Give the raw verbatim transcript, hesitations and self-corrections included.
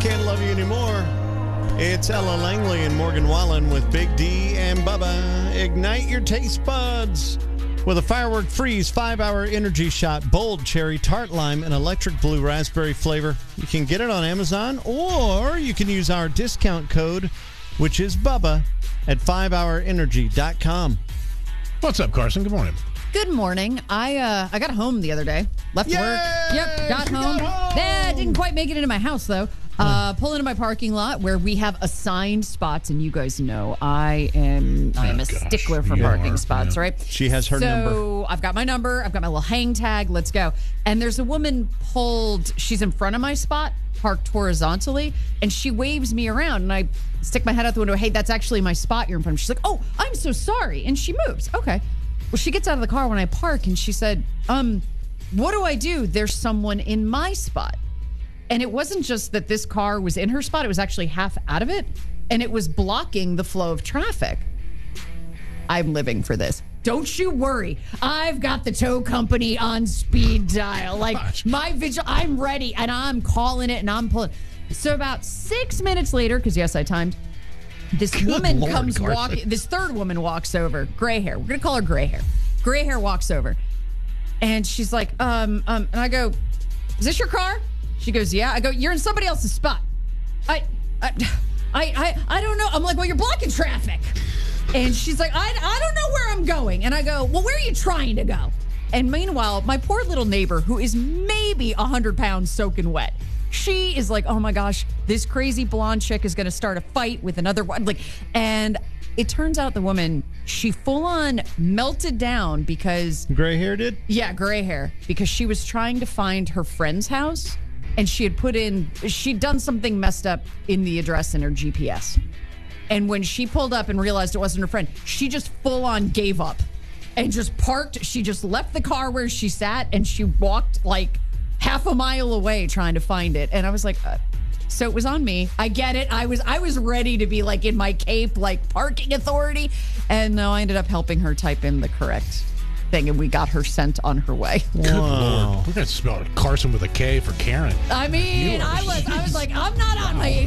Can't Love You Anymore. It's Ella Langley and Morgan Wallen with Big D and Bubba. Ignite your taste buds with a Firework Freeze five-hour energy shot, bold cherry, tart lime, and electric blue raspberry flavor. You can get it on Amazon, or you can use our discount code, which is Bubba, at five hour energy dot com. What's up, Carson? Good morning. Good morning. I uh, I got home the other day. Left Yay! work. Yep, got She home. got home! Nah, didn't quite make it into my house, though. Uh, pull into my parking lot where we have assigned spots, and you guys know I am I am Oh, a gosh. stickler for You parking are, spots, yeah. right? She has her so number. So I've got my number. I've got my little hang tag. Let's go. And there's a woman pulled. She's in front of my spot, parked horizontally, and she waves me around, and I stick my head out the window. Hey, that's actually my spot you're in front of. She's like, oh, I'm so sorry. And she moves. Okay. Well, she gets out of the car when I park, and she said, um, what do I do? There's someone in my spot. And it wasn't just that this car was in her spot. It was actually half out of it, and it was blocking the flow of traffic. I'm living for this. Don't you worry. I've got the tow company on speed dial. Like, Gosh. my vigil, I'm ready, and I'm calling it, and I'm pulling. So about six minutes later, because yes, I timed, this Good woman Lord, comes Carson. walking. This third woman walks over. Gray hair. We're going to call her gray hair. Gray hair walks over. And she's like, um, um, and I go, is this your car? She goes, yeah. I go, you're in somebody else's spot. I, I, I, I, I don't know. I'm like, well, you're blocking traffic. And she's like, I, I don't know where I'm going. And I go, well, where are you trying to go? And meanwhile, my poor little neighbor, who is maybe one hundred pounds soaking wet, she is like, oh my gosh, this crazy blonde chick is going to start a fight with another one. Like, and it turns out the woman, she full on melted down because, Gray hair did? yeah, gray hair, because she was trying to find her friend's house, and she had put in, she'd done something messed up in the address in her G P S. And when she pulled up and realized it wasn't her friend, she just full on gave up and just parked. She just left the car where she sat, and she walked like half a mile away trying to find it. And I was like, uh, so it was on me. I get it. I was I was ready to be like in my cape, like parking authority. And no, I ended up helping her type in the correct thing, and we got her sent on her way. Good Wow. Lord. We're going to spell Carson with a K for Karen. I mean, You are- I was I was like, I'm not on my